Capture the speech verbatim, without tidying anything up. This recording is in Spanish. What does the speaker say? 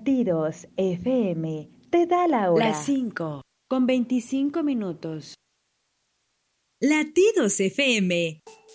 Latidos F M te da la hora. Las cinco, con veinticinco minutos. Latidos F M.